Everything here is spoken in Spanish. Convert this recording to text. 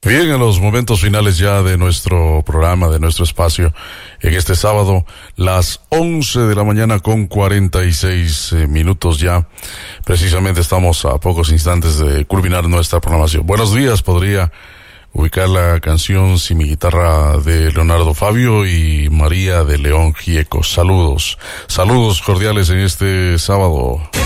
Bien, en los momentos finales ya de nuestro programa, de nuestro espacio, en este sábado, las 11 de la mañana con 46 minutos ya. Precisamente estamos a pocos instantes de culminar nuestra programación. Buenos días, podría ubicar la canción Si mi guitarra de Leonardo Fabio y María de León Gieco. Saludos cordiales en este sábado.